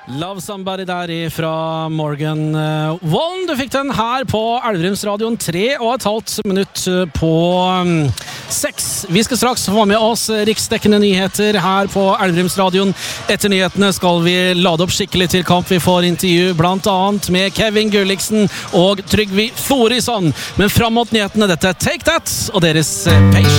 Love Somebody der fra Morgan Wallen. Du fikk den her på Elverumsradioen 3,5 minutt på 6. Vi skal straks få med oss riksdekkende nyheter her på Elverumsradioen. Etter nyhetene skal vi lade opp skikkelig til kamp. Vi får intervju blant annet med Kevin Gulliksen og Trygvi Thorisson. Men frem mot nyhetene, dette er Take That og deres Patient.